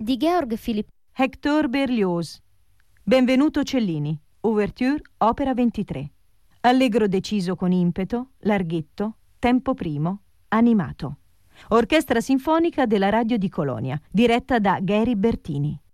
di Georg Philipp Hector Berlioz. Benvenuto Cellini. Ouverture, opera 23. Allegro deciso con impeto, larghetto, tempo primo, animato. Orchestra sinfonica della Radio di Colonia, diretta da Gary Bertini.